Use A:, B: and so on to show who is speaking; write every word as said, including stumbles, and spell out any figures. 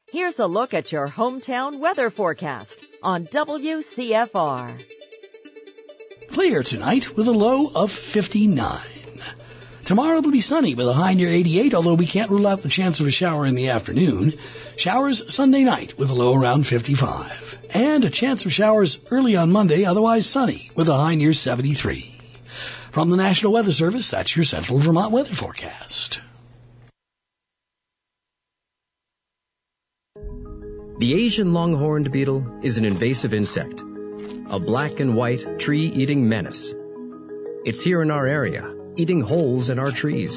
A: Here's a look at your hometown weather forecast on W C F R.
B: Clear tonight with a low of fifty-nine. Tomorrow it'll be sunny with a high near eighty-eight, although we can't rule out the chance of a shower in the afternoon. Showers Sunday night with a low around fifty-five. And a chance of showers early on Monday, otherwise sunny with a high near seventy-three. From the National Weather Service, that's your Central Vermont weather forecast.
C: The Asian longhorned beetle is an invasive insect, a black and white tree-eating menace. It's here in our area, eating holes in our trees.